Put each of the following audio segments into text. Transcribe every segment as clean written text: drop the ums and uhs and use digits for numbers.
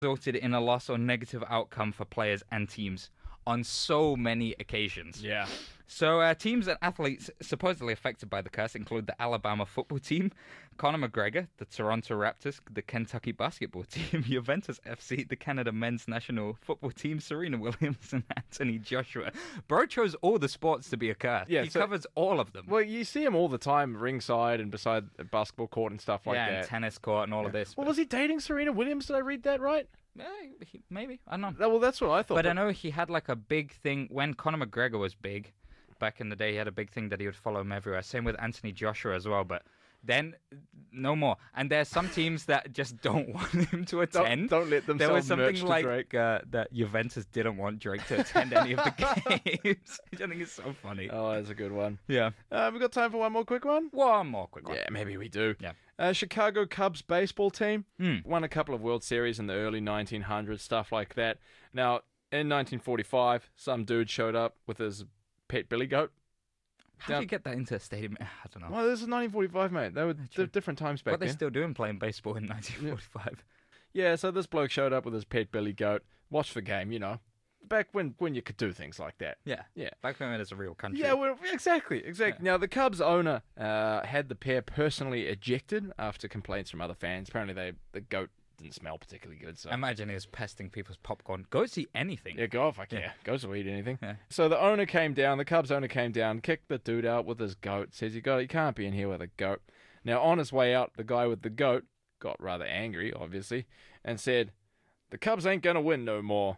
resulted in a loss or negative outcome for players and teams on so many occasions. Yeah. So teams and athletes supposedly affected by the curse include the Alabama football team, Conor McGregor, the Toronto Raptors, the Kentucky basketball team, Juventus FC, the Canada men's national football team, Serena Williams, and Anthony Joshua. Bro chose all the sports to be a curse. Yeah, he covers all of them. Well, you see him all the time ringside and beside the basketball court and stuff like that. And tennis court and all of this. Well, was he dating Serena Williams? Did I read that right? Maybe. I don't know. Well, that's what I thought. But I know he had like a big thing when Conor McGregor was big. Back in the day, he had a big thing that he would follow him everywhere. Same with Anthony Joshua as well. But then, no more. And there's some teams that just don't want him to attend. Don't let them There sell was something merch like to Drake. that Juventus didn't want Drake to attend any of the games, which I think is so funny. Oh, that's a good one. Yeah. We got time for one more quick one? One more quick one. Yeah, maybe we do. Yeah. Chicago Cubs baseball team won a couple of World Series in the early 1900s, stuff like that. Now, in 1945, some dude showed up with his pet billy goat. How do you get that into a stadium? I don't know. Well, this is 1945, mate. They were different times back What are then. they still doing playing baseball in 1945? Yeah, so this bloke showed up with his pet billy goat, watched the game, you know. Back when you could do things like that. Yeah. Back when it was a real country. Yeah, well, exactly. Yeah. Now, the Cubs owner had the pair personally ejected after complaints from other fans. Apparently, the goat didn't smell particularly good. So Imagine he was pesting people's popcorn. Goats eat anything. yeah, go off. Yeah, goes to eat anything. Yeah. So the Cubs owner came down, kicked the dude out with his goat. Says you can't be in here with a goat. Now, on his way out, the guy with the goat got rather angry, obviously, and said, "The Cubs ain't gonna win no more."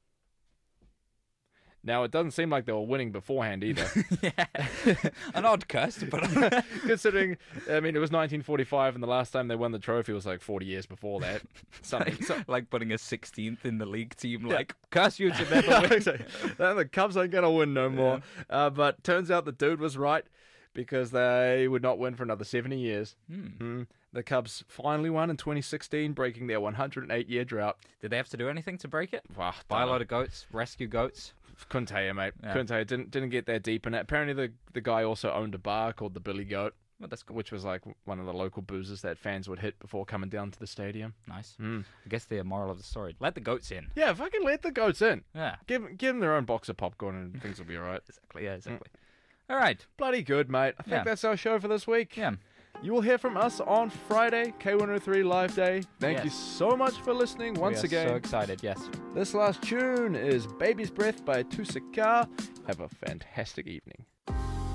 Now, it doesn't seem like they were winning beforehand either. An odd curse, but Considering, I mean, it was 1945 and the last time they won the trophy was like 40 years before that. like putting a 16th in the league team, like, curse you to never win. The Cubs ain't going to win no more. But turns out the dude was right because they would not win for another 70 years. The Cubs finally won in 2016, breaking their 108-year drought. Did they have to do anything to break it? Wow, Buy a lot of goats, rescue goats? Couldn't tell you, mate. Yeah. Couldn't tell you. Didn't get that deep in it. Apparently, the guy also owned a bar called the Billy Goat. Well, that's cool. Which was like one of the local boozers that fans would hit before coming down to the stadium. Nice. I guess the moral of the story: let the goats in. Yeah, fucking let the goats in. Yeah. Give them their own box of popcorn and things will be all right. Exactly. Yeah. Exactly. All right. Bloody good, mate. I think that's our show for this week. Yeah. You will hear from us on Friday, K103 Live Day. Thank you so much for listening once again. So excited. Yes. This last tune is Baby's Breath by Tusika. Have a fantastic evening.